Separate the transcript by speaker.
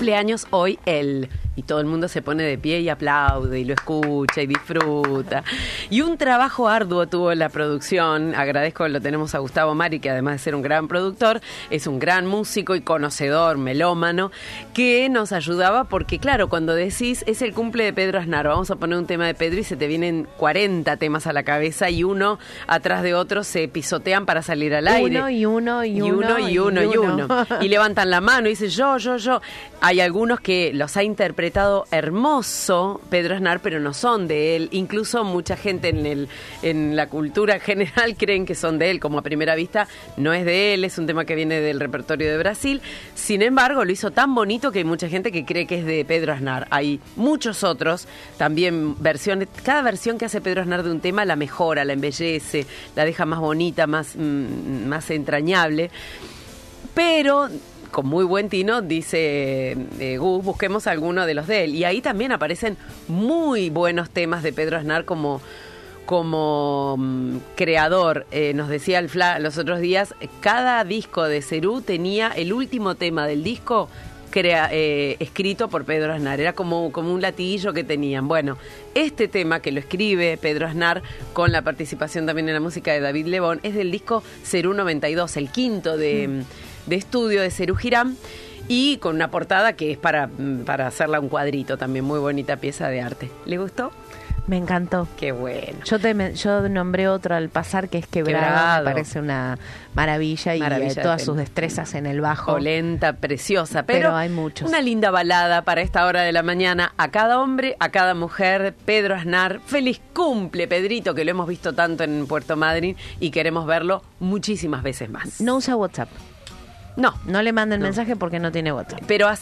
Speaker 1: cumpleaños hoy él. Y todo el mundo se pone de pie y aplaude y lo escucha y disfruta. Y un trabajo arduo tuvo la producción. Agradezco, lo tenemos a Gustavo Mari, que además de ser un gran productor, es un gran músico y conocedor, melómano, que nos ayudaba porque, claro, cuando decís es el cumple de Pedro Aznar, vamos a poner un tema de Pedro y se te vienen 40 temas a la cabeza y uno atrás de otro se pisotean para salir al aire.
Speaker 2: Uno.
Speaker 1: Y levantan la mano y dicen yo. Hay algunos que los ha interpretado hermoso Pedro Aznar, pero no son de él. Incluso mucha gente en la cultura general creen que son de él, como a primera vista no es de él, es un tema que viene del repertorio de Brasil. Sin embargo, lo hizo tan bonito que hay mucha gente que cree que es de Pedro Aznar. Hay muchos otros, también versiones. Cada versión que hace Pedro Aznar de un tema la mejora, la embellece, la deja más bonita, más entrañable. Pero con muy buen tino, dice Gus, busquemos alguno de los de él. Y ahí también aparecen muy buenos temas de Pedro Aznar como creador. Nos decía el Fla los otros días, cada disco de Cerú tenía el último tema del disco escrito por Pedro Aznar. Era como un latiguillo que tenían. Bueno, este tema que lo escribe Pedro Aznar con la participación también en la música de David Lebón es del disco Cerú 92, el quinto de estudio de Cerú Girán, y con una portada que es para hacerla un cuadrito también, muy bonita pieza de arte. ¿Le gustó?
Speaker 2: Me encantó.
Speaker 1: Qué bueno.
Speaker 2: Yo nombré otro al pasar que es Quebrado. Me parece una maravilla y todas sus destrezas en el bajo.
Speaker 1: Lenta, preciosa, pero
Speaker 2: hay muchos.
Speaker 1: Una linda balada para esta hora de la mañana. A cada hombre, a cada mujer, Pedro Aznar. Feliz cumple, Pedrito, que lo hemos visto tanto en Puerto Madryn y queremos verlo muchísimas veces más.
Speaker 2: No usa WhatsApp.
Speaker 1: No
Speaker 2: le manden mensaje porque no tiene WhatsApp.
Speaker 1: Pero